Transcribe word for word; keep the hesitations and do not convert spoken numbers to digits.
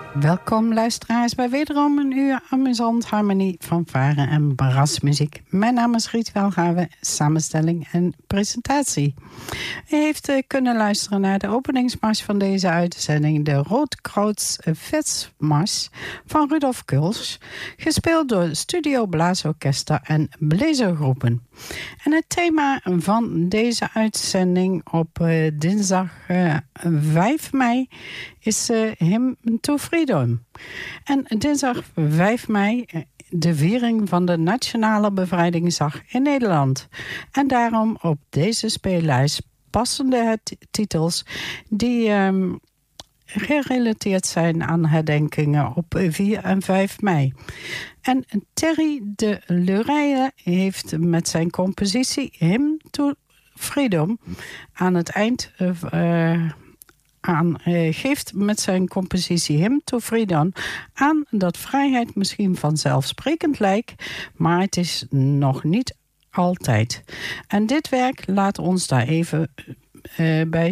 Welkom luisteraars bij wederom een uur amusant harmonie, fanfare en brassmuziek. Mijn naam is Riet Welgave, samenstelling en presentatie. U heeft uh, kunnen luisteren naar de openingsmars van deze uitzending, de Roodkroots Vetsmars van Rudolf Kuls, gespeeld door Studio Blaasorkester en Blazergroepen. En het thema van deze uitzending op uh, dinsdag uh, vijf mei is uh, Hymn to Freedom. En dinsdag vijf mei de viering van de Nationale Bevrijdingsdag in Nederland. En daarom op deze speellijst passende t- titels die um, gerelateerd zijn aan herdenkingen op vier en vijf mei. En Terry de Lureye heeft met zijn compositie Hymn to Freedom aan het eind Uh, aan, uh, geeft met zijn compositie Hymn to Freedom aan dat vrijheid misschien vanzelfsprekend lijkt, maar het is nog niet altijd. En dit werk laat ons daar even uh, bij